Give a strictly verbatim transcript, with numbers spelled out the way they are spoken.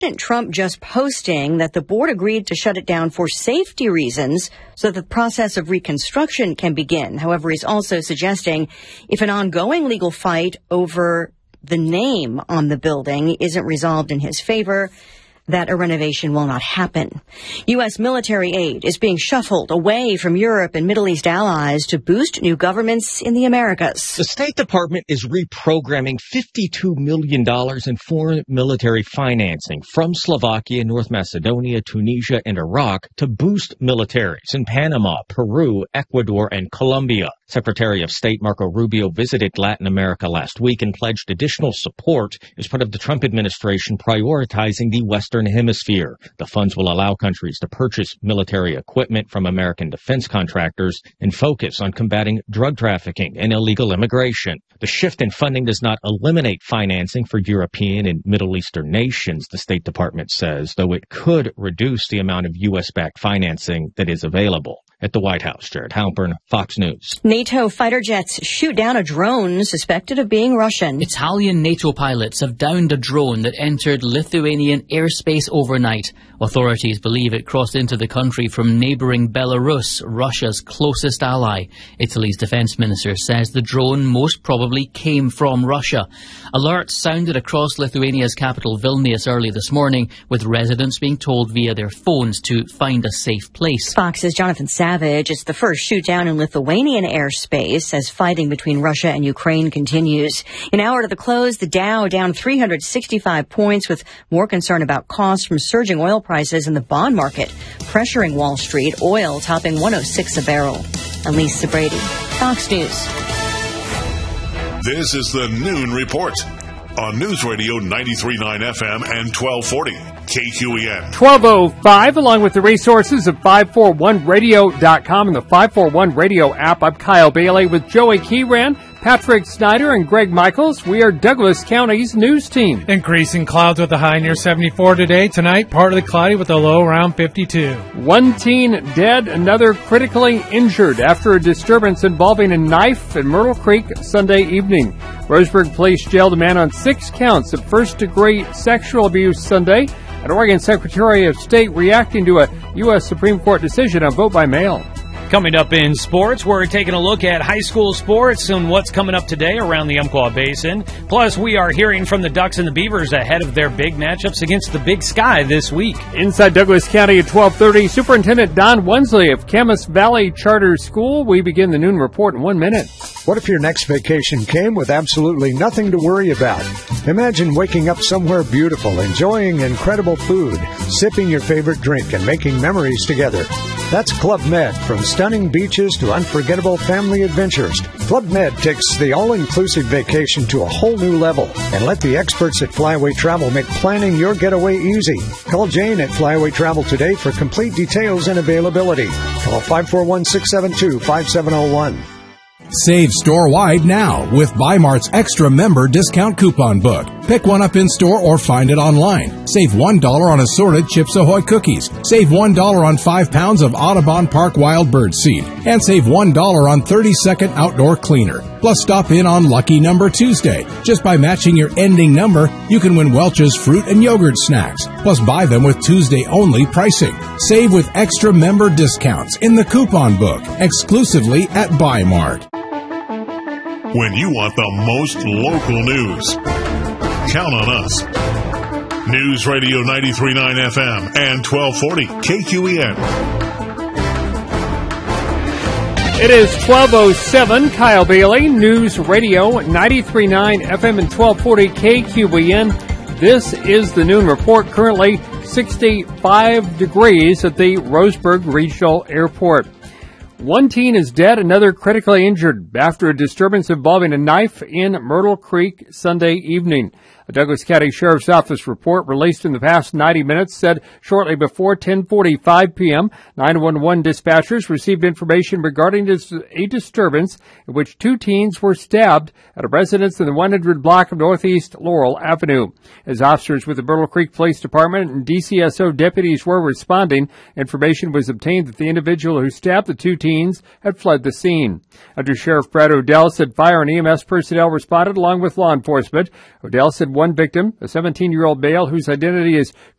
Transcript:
President Trump just posting that the board agreed to shut it down for safety reasons so that the process of reconstruction can begin. However, he's also suggesting if an ongoing legal fight over the name on the building isn't resolved in his favor, that a renovation will not happen. U S military aid is being shuffled away from Europe and Middle East allies to boost new governments in the Americas. The State Department is reprogramming fifty-two million dollars in foreign military financing from Slovakia, North Macedonia, Tunisia, and Iraq to boost militaries in Panama, Peru, Ecuador, and Colombia. Secretary of State Marco Rubio visited Latin America last week and pledged additional support as part of the Trump administration prioritizing the Western Hemisphere. The funds will allow countries to purchase military equipment from American defense contractors and focus on combating drug trafficking and illegal immigration. The shift in funding does not eliminate financing for European and Middle Eastern nations, the State Department says, though it could reduce the amount of U S-backed financing that is available. At the White House, Jared Halpern, Fox News. NATO fighter jets shoot down a drone suspected of being Russian. Italian NATO pilots have downed a drone that entered Lithuanian airspace overnight. Authorities believe it crossed into the country from neighbouring Belarus, Russia's closest ally. Italy's defence minister says the drone most probably came from Russia. Alerts sounded across Lithuania's capital Vilnius early this morning, with residents being told via their phones to find a safe place. Fox's Jonathan Savage. It's the first shoot down in Lithuanian airspace as fighting between Russia and Ukraine continues. An hour to the close, the Dow down three hundred sixty-five points with more concern about costs from surging oil prices in the bond market, pressuring Wall Street, oil topping one oh six a barrel. Lisa Brady, Fox News. This is the Noon Report on News Radio ninety-three point nine F M and twelve forty K Q E N. twelve oh five, along with the resources of five forty-one radio dot com and the five forty-one Radio app. I'm Kyle Bailey with Joey Keyran, Patrick Snyder, and Greg Michaels. We are Douglas County's news team. Increasing clouds with a high near seventy-four today. Tonight, partly cloudy with a low around fifty-two. One teen dead, another critically injured after a disturbance involving a knife in Myrtle Creek Sunday evening. Roseburg Police jailed a man on six counts of first-degree sexual abuse Sunday. An Oregon Secretary of State reacting to a U S Supreme Court decision on vote by mail. Coming up in sports, we're taking a look at high school sports and what's coming up today around the Umpqua Basin. Plus, we are hearing from the Ducks and the Beavers ahead of their big matchups against the Big Sky this week. Inside Douglas County at twelve thirty, Superintendent Don Wensley of Camas Valley Charter School. We begin the noon report in one minute. What if your next vacation came with absolutely nothing to worry about? Imagine waking up somewhere beautiful, enjoying incredible food, sipping your favorite drink, and making memories together. That's Club Med. From stunning beaches to unforgettable family adventures, Club Med takes the all-inclusive vacation to a whole new level. And let the experts at Flyaway Travel make planning your getaway easy. Call Jane at Flyaway Travel today for complete details and availability. Call five four one, six seven two, five seven zero one. Save store-wide now with Bi-Mart's Extra Member Discount Coupon Book. Pick one up in-store or find it online. Save one dollar on assorted Chips Ahoy cookies. Save one dollar on five pounds of Audubon Park Wild Bird Seed. And save one dollar on thirty second Outdoor Cleaner. Plus, stop in on Lucky Number Tuesday. Just by matching your ending number, you can win Welch's fruit and yogurt snacks. Plus, buy them with Tuesday-only pricing. Save with extra member discounts in the coupon book, exclusively at Bi-Mart. When you want the most local news, count on us. News Radio ninety-three point nine F M and twelve forty K Q E N. It is twelve oh seven, Kyle Bailey, News Radio ninety-three point nine F M and twelve forty K Q E N. This is the Noon Report. Currently sixty-five degrees at the Roseburg Regional Airport. One teen is dead, another critically injured after a disturbance involving a knife in Myrtle Creek Sunday evening. A Douglas County Sheriff's Office report released in the past ninety minutes said shortly before ten forty-five p.m., nine one one dispatchers received information regarding a disturbance in which two teens were stabbed at a residence in the one hundred block of Northeast Laurel Avenue. As officers with the Myrtle Creek Police Department and D C S O deputies were responding, information was obtained that the individual who stabbed the two teens had fled the scene. Under Sheriff Brad Odell said fire and E M S personnel responded along with law enforcement. Odell said one one victim, a seventeen-year-old male whose identity is